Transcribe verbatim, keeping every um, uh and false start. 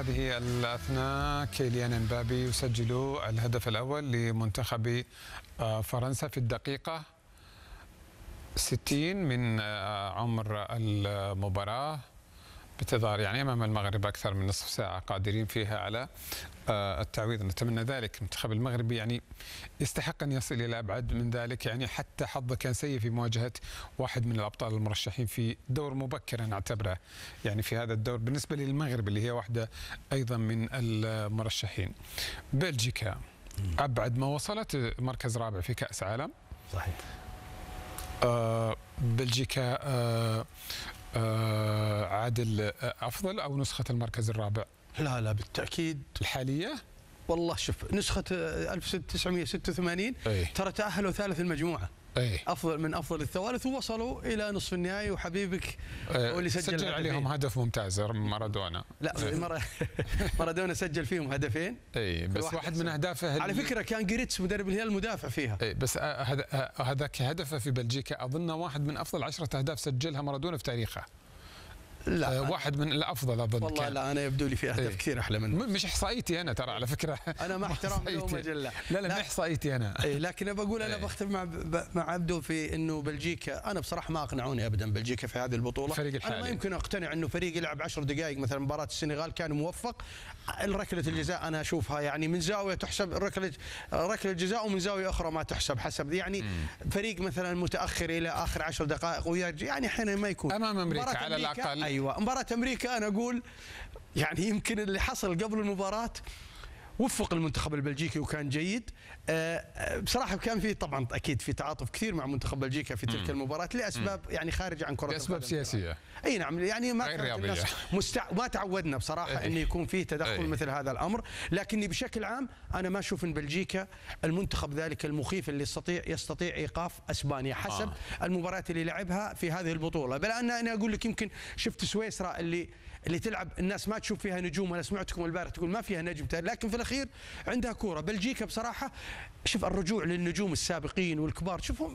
هذه الأثناء كيليان امبابي يسجل الهدف الأول لمنتخب فرنسا في الدقيقة ستين من عمر المباراة، بتظهر يعني أمام المغرب أكثر من نصف ساعة قادرين فيها على التعويض. نتمنى ذلك. المنتخب المغربي يعني يستحق أن يصل إلى أبعد من ذلك، يعني حتى حظه كان سيء في مواجهة واحد من الأبطال المرشحين في دور مبكر نعتبره يعني في هذا الدور بالنسبة للمغرب اللي هي واحدة أيضا من المرشحين. بلجيكا أبعد ما وصلت مركز رابع في كأس عالم. صحيح. آه بلجيكا آه آه عادل أفضل أو نسخة المركز الرابع؟ لا لا بالتأكيد الحالية. والله شوف نسخة ألف وتسعمئة وستة وثمانين أي. ترى تأهلوا ثالث المجموعة. أي. افضل من افضل الثوالث ووصلوا الى نصف النهائي، وحبيبك هو اللي سجل, سجل عليهم هدف ممتاز مارادونا. لا مارادونا سجل فيهم هدفين. اي بس واحد من اهدافه على فكره كان جريتس مدرب الهلال مدافع فيها. اي بس هذاك هدفه في بلجيكا اظن واحد من افضل عشرة اهداف سجلها مارادونا في تاريخه. لا واحد من الافضل اظن. والله كان. لا انا يبدو لي في اهداف ايه. كثير احلى منه. مش احصائيتي انا ترى على فكره. انا مع احترام له ومجله. لا لا, لا. احصائيتي انا. اي لكن بقول انا ايه. بختلف مع مع عبده في انه بلجيكا، انا بصراحه ما اقنعوني ابدا بلجيكا في هذه البطوله. الفريق الحالي. انا ما يمكن اقتنع انه فريق يلعب عشر دقائق مثلا مباراه السنغال كان موفق. ركله الجزاء انا اشوفها يعني من زاويه تحسب ركله ركله الجزاء ومن زاويه اخرى ما تحسب حسب يعني. مم. فريق مثلا متاخر الى اخر عشر دقائق ويرجع يعني احيانا ما يكون امام امريكا على الاقل. ايوه مباراه امريكا انا اقول يعني يمكن اللي حصل قبل المباراه وفق المنتخب البلجيكي وكان جيد. بصراحه كان في طبعا اكيد في تعاطف كثير مع منتخب بلجيكا في تلك المباراه لاسباب يعني خارجه عن كره القدم. لاسباب سياسيه. اي نعم يعني ما غير رياضيه. مستع... ما تعودنا بصراحه أي. انه يكون فيه تدخل أي. مثل هذا الامر، لكني بشكل عام انا ما اشوف ان بلجيكا المنتخب ذلك المخيف اللي يستطيع يستطيع ايقاف اسبانيا حسب آه. المباريات اللي لعبها في هذه البطوله. بل ان انا اقول لك يمكن شفت سويسرا اللي اللي تلعب الناس ما تشوف فيها نجوم. انا سمعتكم البارح تقول ما فيها نجم، لكن في الاخير عندها كوره. بلجيكا بصراحه شوف الرجوع للنجوم السابقين والكبار شوفهم